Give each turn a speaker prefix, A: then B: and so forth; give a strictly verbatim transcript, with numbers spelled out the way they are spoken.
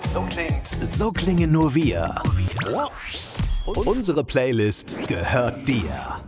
A: So klingt,
B: So klingen nur wir. Und unsere Playlist gehört dir.